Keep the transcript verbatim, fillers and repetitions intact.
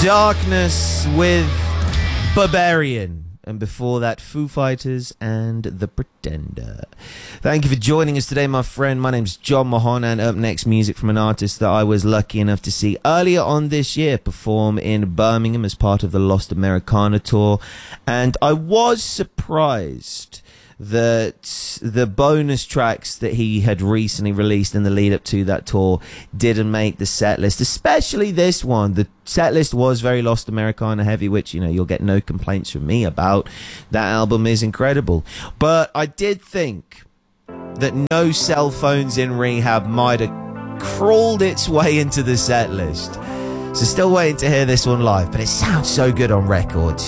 Darkness with Barbarian. And before that, Foo Fighters and The Pretender. Thank you for joining us today, my friend. My name's John Mahon, and up next, music from an artist that I was lucky enough to see earlier on this year perform in Birmingham as part of the Lost Americana tour. And I was surprised that the bonus tracks that he had recently released in the lead up to that tour didn't make the set list, especially this one. The set list was very Lost Americana heavy, which, you know, you'll get no complaints from me about. That album is incredible. But I did think that No Cell Phones in Rehab might have crawled its way into the set list. So still waiting to hear this one live, but it sounds so good on record.